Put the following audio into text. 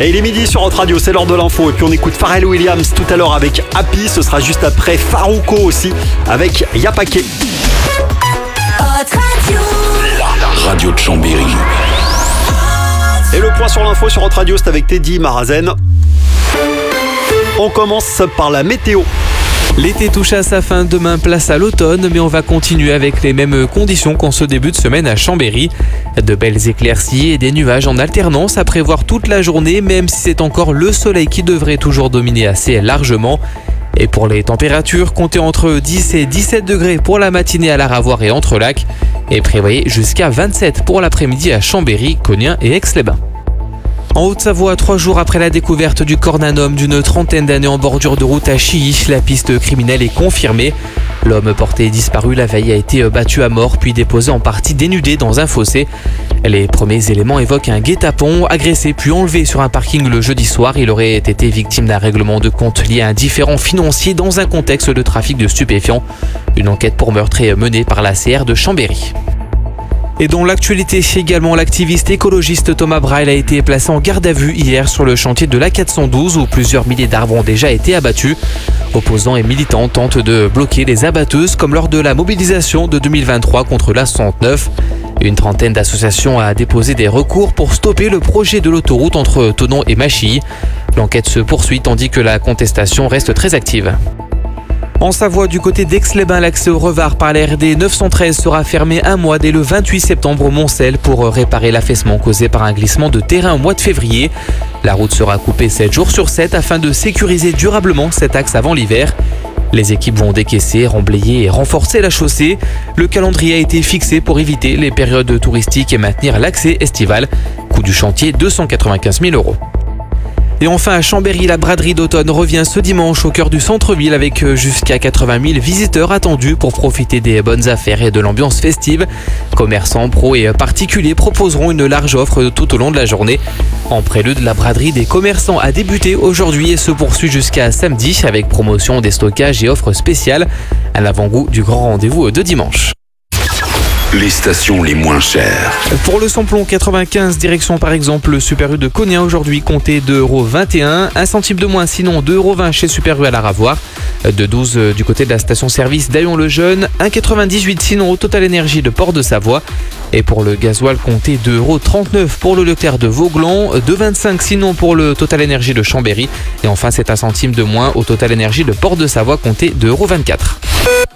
Et il est midi sur Hot Radio, c'est l'heure de l'info. Et puis on écoute Pharrell Williams tout à l'heure avec Happy. Ce sera juste après Farruko aussi avec Yapake. La radio de Chambéry. Et le point sur l'info sur Hot Radio, c'est avec Teddy Marazen. On commence par la météo. L'été touche à sa fin, demain place à l'automne, mais on va continuer avec les mêmes conditions qu'en ce début de semaine à Chambéry. De belles éclaircies et des nuages en alternance à prévoir toute la journée, même si c'est encore le soleil qui devrait toujours dominer assez largement. Et pour les températures, comptez entre 10 et 17 degrés pour la matinée à la Ravoire et Entrelacs, et prévoyez jusqu'à 27 pour l'après-midi à Chambéry, Cognin et Aix-les-Bains. En Haute-Savoie, 3 jours après la découverte du corps d'un homme d'une trentaine d'années en bordure de route à Chilly, la piste criminelle est confirmée. L'homme porté disparu la veille a été battu à mort puis déposé en partie dénudé dans un fossé. Les premiers éléments évoquent un guet-apens, agressé puis enlevé sur un parking le jeudi soir. Il aurait été victime d'un règlement de compte lié à un différend financier dans un contexte de trafic de stupéfiants. Une enquête pour meurtre est menée par la CR de Chambéry. Et dans l'actualité également, l'activiste écologiste Thomas Braille a été placé en garde à vue hier sur le chantier de l'A412 où plusieurs milliers d'arbres ont déjà été abattus. Opposants et militants tentent de bloquer les abatteuses comme lors de la mobilisation de 2023 contre l'A69. Une trentaine d'associations a déposé des recours pour stopper le projet de l'autoroute entre Thonon et Machilly. L'enquête se poursuit tandis que la contestation reste très active. En Savoie, du côté d'Aix-les-Bains, l'accès au Revard par la RD 913 sera fermé un mois dès le 28 septembre au Moncel pour réparer l'affaissement causé par un glissement de terrain au mois de février. La route sera coupée 7 jours sur 7 afin de sécuriser durablement cet axe avant l'hiver. Les équipes vont décaisser, remblayer et renforcer la chaussée. Le calendrier a été fixé pour éviter les périodes touristiques et maintenir l'accès estival. Coût du chantier 295 000 €. Et enfin à Chambéry, la braderie d'automne revient ce dimanche au cœur du centre-ville avec jusqu'à 80 000 visiteurs attendus pour profiter des bonnes affaires et de l'ambiance festive. Commerçants, pros et particuliers proposeront une large offre tout au long de la journée. En prélude, la braderie des commerçants a débuté aujourd'hui et se poursuit jusqu'à samedi avec promotion, déstockage et offres spéciales. Un avant-goût du grand rendez-vous de dimanche. Les stations les moins chères. Pour le samplon 95, direction par exemple le Super U de Cognin aujourd'hui, comptez 2,21 €. 1 centime de moins sinon 2,20 € chez Super U à la Ravoire. 2,12 du côté de la station-service d'Aillon-le-Jeune. 1,98 € sinon au Total Énergie de Port-de-Savoie. Et pour le gasoil, comptez 2,39 € pour le Leclerc de Vauglan. 2,25 € sinon pour le Total Énergie de Chambéry. Et enfin c'est 1 centime de moins au Total Énergie de Port-de-Savoie, comptez 2,24 €.